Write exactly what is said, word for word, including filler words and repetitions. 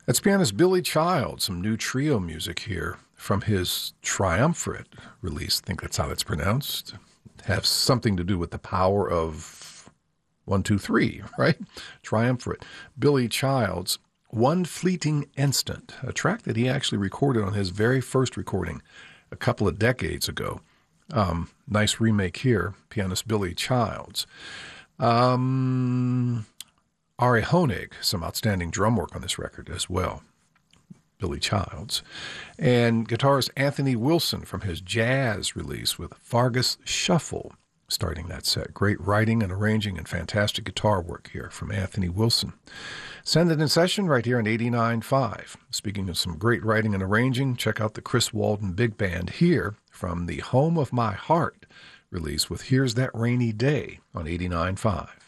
That's pianist Billy Child, some new trio music here from his Triumvirate release. I think that's how it's pronounced. Have something to do with the power of one, two, three, right? Triumvirate. Billy Child's One Fleeting Instant, a track that he actually recorded on his very first recording a couple of decades ago. Um, nice remake here, pianist Billy Child's. Um... Ari Honig, some outstanding drum work on this record as well. Billy Child's. And guitarist Anthony Wilson from his jazz release with Vargas Shuffle starting that set. Great writing and arranging and fantastic guitar work here from Anthony Wilson. Send it in session right here on eighty-nine point five. Speaking of some great writing and arranging, check out the Chris Walden Big Band here from the Home of My Heart release with Here's That Rainy Day on eighty-nine point five.